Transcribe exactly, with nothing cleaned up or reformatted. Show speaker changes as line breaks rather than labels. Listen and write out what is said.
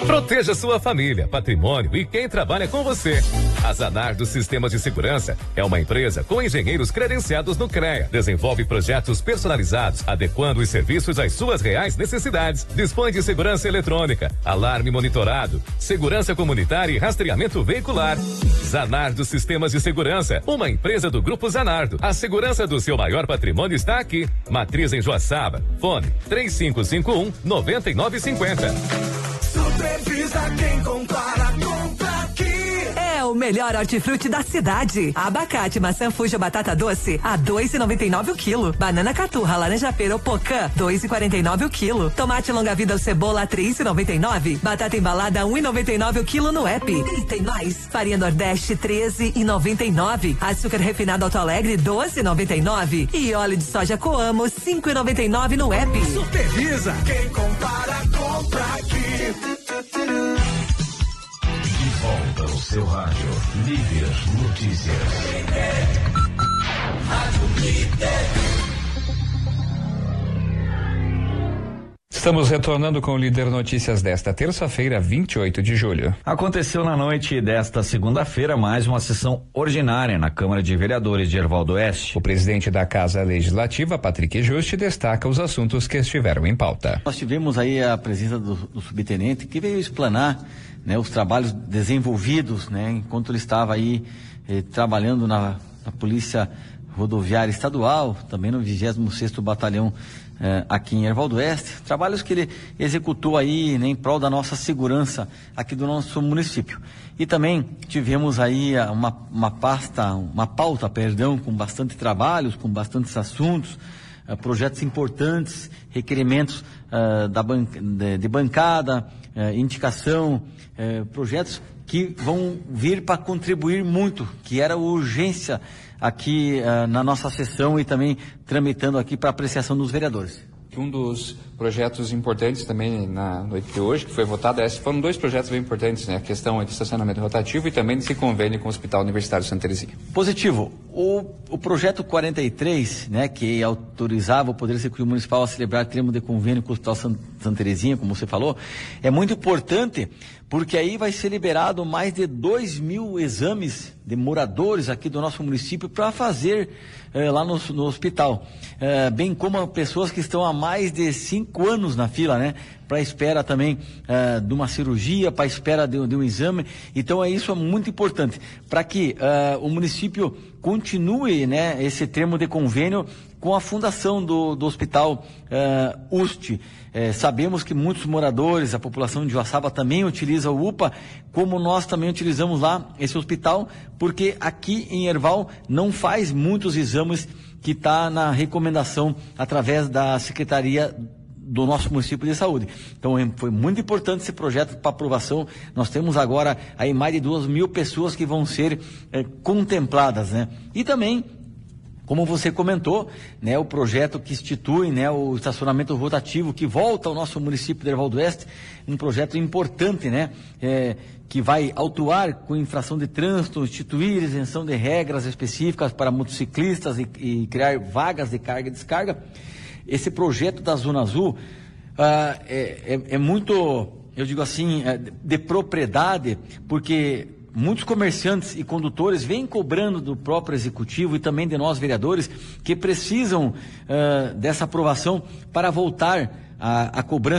Proteja sua família, patrimônio e quem trabalha com você. A Zanardo Sistemas de Segurança é uma empresa com engenheiros credenciados no CREA. Desenvolve projetos personalizados, adequando os serviços às suas reais necessidades. Dispõe de segurança eletrônica, alarme monitorado, segurança comunitária e rastreamento veicular. Zanardo Sistemas de Segurança, uma empresa do Grupo Zanardo. A segurança do seu maior patrimônio está aqui. Matriz em Joaçaba. Fone três cinco cinco um, nove nove cinco zero.
Supervisa quem compara, compra aqui.
É o melhor hortifruti da cidade. Abacate, maçã, fuja, batata doce a dois e noventa e nove o quilo. Banana caturra, laranja pera ou pocã dois e quarenta e nove o quilo. Tomate longa vida ou cebola três e noventa e nove. Batata embalada um e noventa e nove o quilo no app. E tem mais. Farinha Nordeste treze e noventa e nove. Açúcar refinado Alto Alegre doze e noventa e nove. E óleo de soja Coamo cinco e noventa e nove no app.
Supervisa quem compara, compra aqui.
De volta ao seu rádio, Líder Notícias.
Rádio Líder.
Estamos retornando com o Líder Notícias desta terça-feira, vinte e oito de julho.
Aconteceu na noite desta segunda-feira mais uma sessão ordinária na Câmara de Vereadores de Erval do Oeste.
O presidente da Casa Legislativa, Patrick Juste, destaca os assuntos que estiveram em pauta.
Nós tivemos aí a presença do, do subtenente que veio explanar, né, os trabalhos desenvolvidos, né, enquanto ele estava aí eh, trabalhando na, na Polícia Rodoviária Estadual, também no vigésimo sexto Batalhão eh, aqui em Erval do Oeste, trabalhos que ele executou aí, né, em prol da nossa segurança aqui do nosso município. E também tivemos aí uma, uma pasta, uma pauta, perdão, com bastante trabalhos, com bastantes assuntos, eh, projetos importantes, requerimentos eh, da ban de, de bancada, eh, indicação, eh, projetos que vão vir para contribuir muito, que era urgência aqui uh, na nossa sessão e também tramitando aqui para apreciação dos vereadores.
Um dos projetos importantes também na noite de hoje, que foi votado, esses foram dois projetos bem importantes, né? A questão de estacionamento rotativo e também desse convênio com o Hospital Universitário Santa Terezinha.
Positivo. O, o projeto quarenta e três, né, que autorizava o Poder Executivo Municipal a celebrar termo de convênio com o Hospital Santa Terezinha, como você falou, é muito importante porque aí vai ser liberado mais de dois mil exames de moradores aqui do nosso município para fazer eh, lá no, no hospital, eh, bem como pessoas que estão há mais de cinco anos na fila, né, para espera também eh, de uma cirurgia, para espera de, de um exame. Então é isso é muito importante para que eh, o município continue, né, esse termo de convênio com a fundação do, do hospital uh, U S T. Eh, sabemos que muitos moradores, a população de Joaçaba também utiliza o U P A, como nós também utilizamos lá esse hospital, porque aqui em Erval não faz muitos exames que está na recomendação através da Secretaria do nosso município de saúde. Então foi muito importante esse projeto para aprovação. Nós temos agora aí mais de duas mil pessoas que vão ser eh, contempladas, né? E também, como você comentou, né, o projeto que institui, né, o estacionamento rotativo que volta ao nosso município de Erval do Oeste, um projeto importante, né, é, que vai autuar com infração de trânsito, instituir isenção de regras específicas para motociclistas e, e criar vagas de carga e descarga. Esse projeto da Zona Azul ah, é, é, é muito, eu digo assim, é, de propriedade, porque muitos comerciantes e condutores vêm cobrando do próprio executivo e também de nós vereadores que precisam uh, dessa aprovação para voltar a, a cobrança